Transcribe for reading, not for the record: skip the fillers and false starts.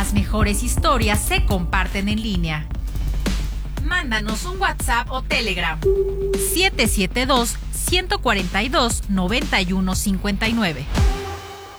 las mejores historias se comparten en línea. Mándanos un WhatsApp o Telegram 772-142-9159.